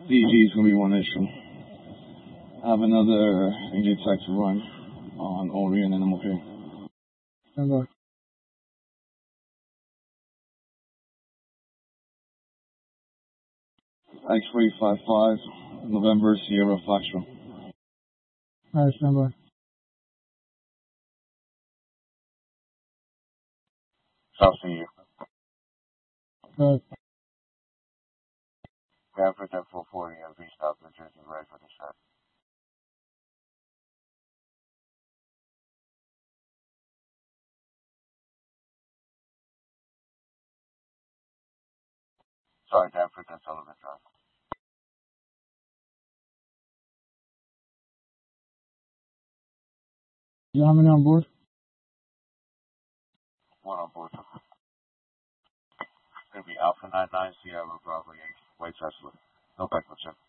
DG is going to be one issue. I have another engine tech to run on Orion and I'm okay. Stand by. X-Ray 55, November, Sierra Foxtrot. Alright, stand by. South Senior. Alright. Bradford 440 and V stop New Jersey, ready for the shot. Sorry, Danford and Sullivan Drive. You have many on board? One on board. It's going to be Alpha 99 Sierra Bravo 8, White Tesla. No background check.